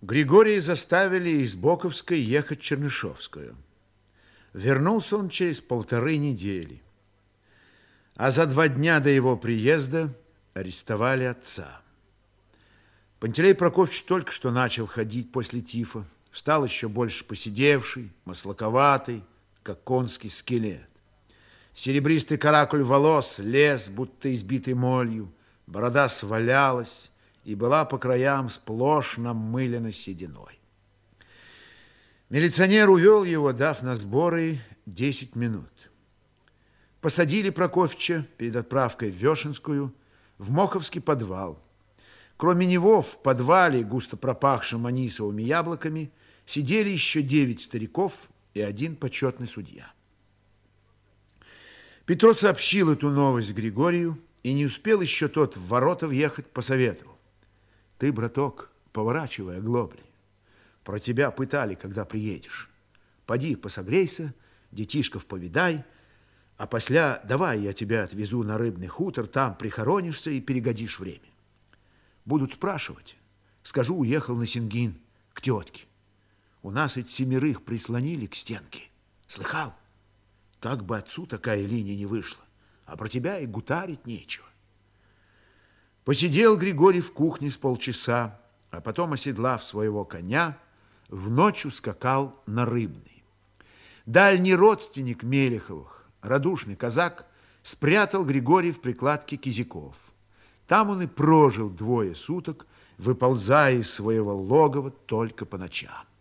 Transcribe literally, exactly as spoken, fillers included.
Григория заставили из Боковской ехать в Чернышевскую. Вернулся он через полторы недели. А за два дня до его приезда арестовали отца. Пантелей Прокофьевич только что начал ходить после тифа. Стал еще больше поседевший, маслаковатый, как конский скелет. Серебристый каракуль волос лез, будто избитый молью. Борода свалялась и была по краям сплошь намылена сединой. Милиционер увел его, дав на сборы десять минут. Посадили Прокофьевича перед отправкой в Вешенскую в Моховский подвал. Кроме него в подвале, густо пропахшим анисовыми яблоками, сидели еще девять стариков и один почетный судья. Петро сообщил эту новость Григорию, и не успел еще тот в ворота въехать, посоветовал: ты, браток, поворачивай оглобли. Про тебя пытали, когда приедешь. Поди посогрейся, детишков повидай, а после давай я тебя отвезу на рыбный хутор, там прихоронишься и перегодишь время. Будут спрашивать, скажу, уехал на Сингин к тетке. У нас ведь семерых прислонили к стенке. Слыхал? Как бы отцу такая линия не вышла, а про тебя и гутарить нечего. Посидел Григорий в кухне с полчаса, а потом, оседлав своего коня, в ночь ускакал на Рыбный. Дальний родственник Мелеховых, радушный казак, спрятал Григория в прикладке Кизяков. Там он и прожил двое суток, выползая из своего логова только по ночам.